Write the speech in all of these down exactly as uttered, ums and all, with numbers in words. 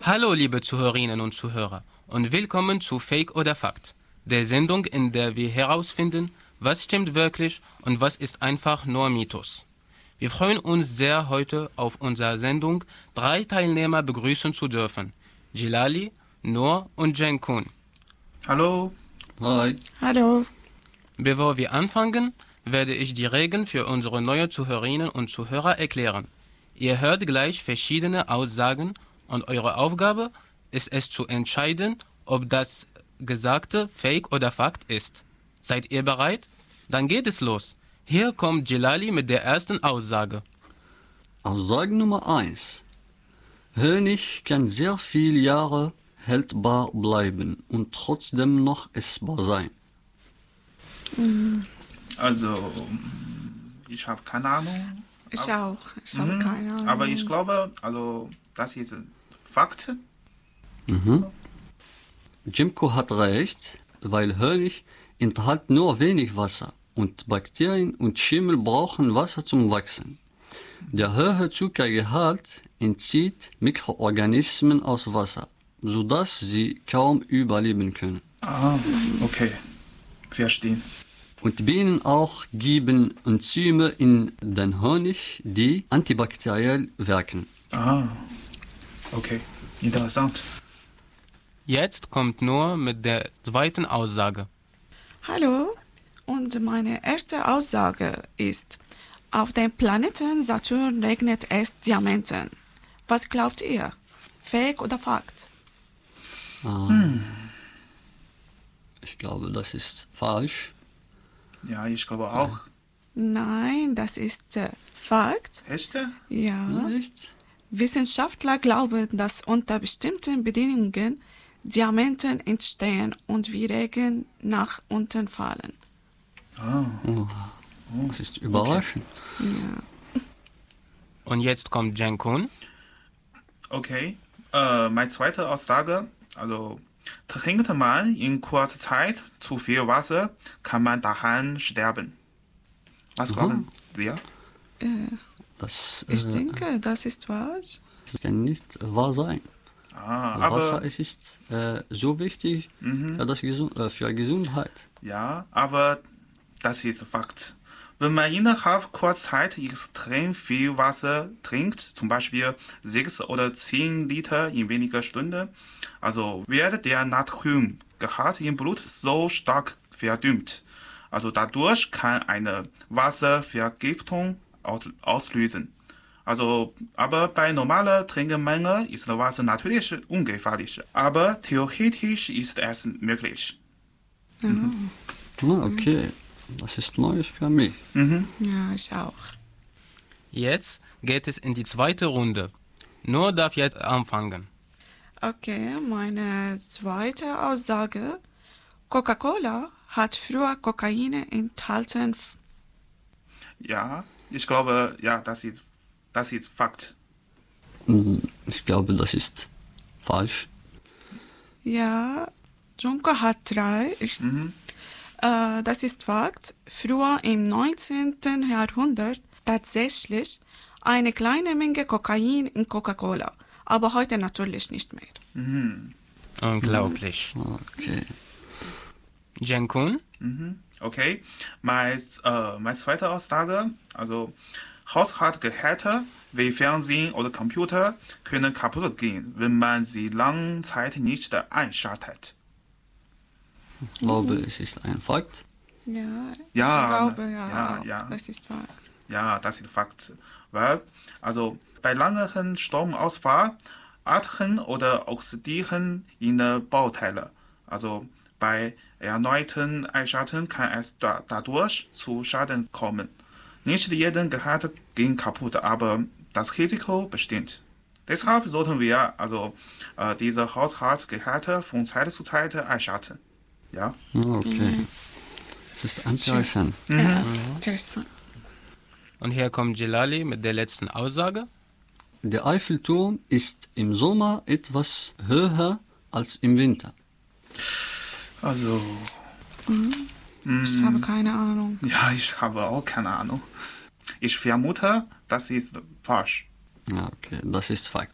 Hallo liebe Zuhörerinnen und Zuhörer und willkommen zu Fake oder Fakt, der Sendung, in der wir herausfinden, was stimmt wirklich und was ist einfach nur Mythos. Wir freuen uns sehr, heute auf unserer Sendung drei Teilnehmer begrüßen zu dürfen. Jilali, Noor und Cenkun. Hallo. Hi. Hallo. Bevor wir anfangen, werde ich die Regeln für unsere neuen Zuhörerinnen und Zuhörer erklären. Ihr hört gleich verschiedene Aussagen und eure Aufgabe ist es zu entscheiden, ob das Gesagte Fake oder Fakt ist. Seid ihr bereit? Dann geht es los. Hier kommt Jilali mit der ersten Aussage. Aussage Nummer eins. Honig kann sehr viele Jahre haltbar bleiben und trotzdem noch essbar sein. Also, ich habe keine Ahnung. Ich aber, auch. Ich habe Mhm. keine Ahnung. Aber ich glaube, also, das ist Fakt. Mhm. Jimko hat recht, weil Honig enthält nur wenig Wasser und Bakterien und Schimmel brauchen Wasser zum Wachsen. Der hohe Zuckergehalt entzieht Mikroorganismen aus Wasser, sodass sie kaum überleben können. Ah, okay. Verstehen. Und Bienen auch geben Enzyme in den Honig, die antibakteriell wirken. Ah, okay. Interessant. Jetzt kommt Noor mit der zweiten Aussage. Hallo. Und meine erste Aussage ist, auf dem Planeten Saturn regnet es Diamanten. Was glaubt ihr? Fake oder Fakt? Ah, Hm. Ich glaube, das ist falsch. Ja, ich glaube auch. Nein, das ist äh, Fakt. Echt? Ja. Nicht? Wissenschaftler glauben, dass unter bestimmten Bedingungen Diamanten entstehen und wie Regen nach unten fallen. Ah, Oh, das ist überraschend. Ja. Und jetzt kommt Cenkun. okay. Äh, meine zweite Aussage, also, trinkt man in kurzer Zeit zu viel Wasser, kann man daran sterben. Was Mhm. glauben wir? Äh, Das, ich äh, denke, das ist falsch. das kann nicht wahr sein. Ah, Wasser aber, es ist äh, so wichtig mhm. für, das Gesu- äh, für Gesundheit. Ja, aber das ist Fakt. Wenn man innerhalb kurzer Zeit extrem viel Wasser trinkt, zum Beispiel sechs oder zehn Liter in weniger Stunden, also wird der Natriumgehalt im Blut so stark verdünnt. Also dadurch kann eine Wasservergiftung aus- auslösen. Also, aber bei normaler Trinkmenge ist Wasser natürlich ungefährlich, aber theoretisch ist es möglich. Ah, okay, das ist Neues für mich. Mhm. Ja, ich auch. Jetzt geht es in die zweite Runde. Noor darf jetzt anfangen. Okay, meine zweite Aussage. Coca-Cola hat früher Kokain enthalten. Ja, ich glaube, ja, das ist, das ist Fakt. Hm, Ich glaube, das ist falsch. Ja, Junko hat drei. Ich, Mhm. äh, das ist Fakt. Früher im neunzehnten Jahrhundert tatsächlich eine kleine Menge Kokain in Coca-Cola, aber heute natürlich nicht mehr. Mhm. Unglaublich. Okay. Cenkun? Mhm. Okay, mein, äh, meine zweite Aussage, also Haushaltsgeräte wie Fernsehen oder Computer können kaputt gehen, wenn man sie lange Zeit nicht einschaltet. Ich glaube, es ist ein Fakt. Ja, Ja, ich glaube, ja, ja, auch. ja. Das ist Fakt. Ja, das ist Fakt. Weil, also bei langem Stromausfall atmen oder oxidieren in Bauteile. Also bei erneuten Einschalten kann es da, dadurch zu Schaden kommen. Nicht jeden Gerät ging kaputt, aber das Risiko besteht. Deshalb sollten wir also äh, diese Haushaltsgeräte von Zeit zu Zeit einschalten. Ja. Ah, Okay. Das ist interessant. Ja, interessant. Und hier kommt Jilali mit der letzten Aussage. Der Eiffelturm ist im Sommer etwas höher als im Winter. Also, Ich habe keine Ahnung. ja, ich habe auch keine Ahnung. Ich vermute, das ist falsch. Ja, okay, das ist Fakt.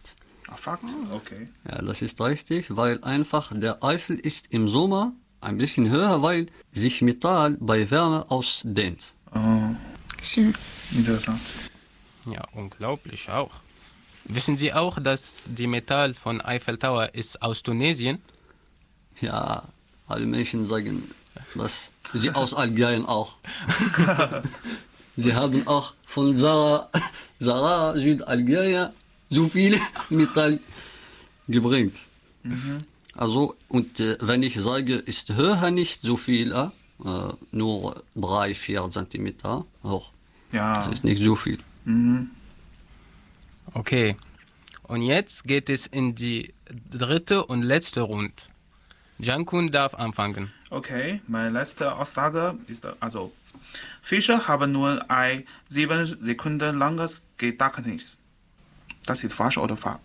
Ah, Fakt, okay. Ja, das ist richtig, weil einfach der Eifel ist im Sommer ein bisschen höher, weil sich Metall bei Wärme ausdehnt. Oh, Schön. interessant. Ja, unglaublich auch. Wissen Sie auch, dass die Metall von Eiffel Tower ist aus Tunesien? Ja, alle Menschen sagen, dass sie aus Algerien auch. Sie haben auch von Sarah, Sarah Südalgerien so viel Metall gebracht. Mhm. Also, und äh, wenn ich sage, ist höher nicht so viel, äh, nur drei, vier Zentimeter hoch. Ja. Das ist nicht so viel. Mhm. Okay. Und jetzt geht es in die dritte und letzte Runde. Cankun darf anfangen. Okay, meine letzte Aussage ist also, Fische haben nur ein sieben Sekunden langes Gedächtnis. Das ist falsch oder falsch?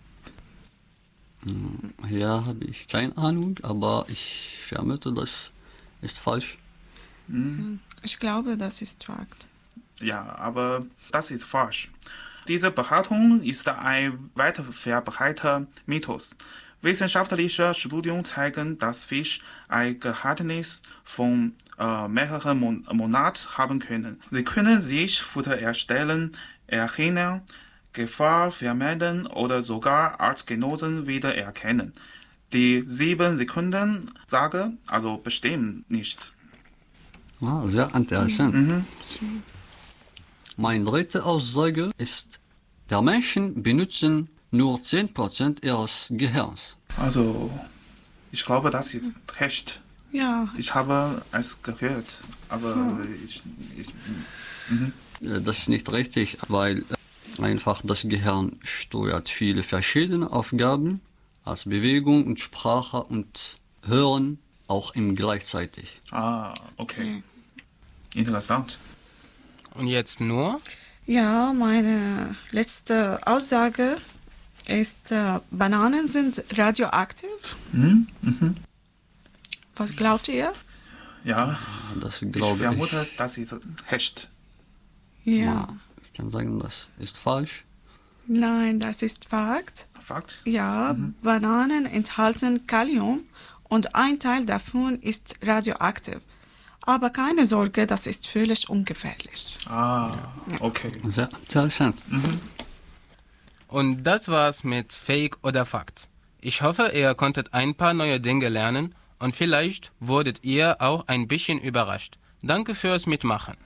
Ja, habe ich keine Ahnung, aber ich vermute, das ist falsch. Ich glaube, das ist Fakt. Ja, aber das ist falsch. Diese Behauptung ist ein weit verbreiteter Mythos. Wissenschaftliche Studien zeigen, dass Fische ein Gedächtnis von äh, mehreren Mon Monaten haben können. Sie können sich Futter erstellen, erinnern, Gefahr vermeiden oder sogar Artgenossen wiedererkennen. Die sieben Sekunden Sage also bestimmen nicht. Ah, sehr interessant. Mhm. Schön. Meine dritte Aussage ist, der Menschen benutzen nur zehn Prozent ihres Gehirns. Also, ich glaube, das ist recht. Ja, Ich habe es gehört, aber ich, ich Äh, Das ist nicht richtig, weil äh, einfach das Gehirn steuert viele verschiedene Aufgaben, als Bewegung und Sprache und Hören auch im gleichzeitig. ah, okay. Interessant. Und jetzt nur? ja, meine letzte Aussage ist, äh, Bananen sind radioaktiv. Mhm. Mhm. Was glaubt ihr? Ja, Das ich glaube ich. vermute, das ist recht. Ja. Ja, ich kann sagen, das ist falsch. Nein, das ist Fakt. Fakt? Ja, Bananen enthalten Kalium und ein Teil davon ist radioaktiv. Aber keine Sorge, das ist völlig ungefährlich. Ah, okay. Sehr interessant. Und das war's mit Fake oder Fakt. Ich hoffe, ihr konntet ein paar neue Dinge lernen und vielleicht wurdet ihr auch ein bisschen überrascht. Danke fürs Mitmachen.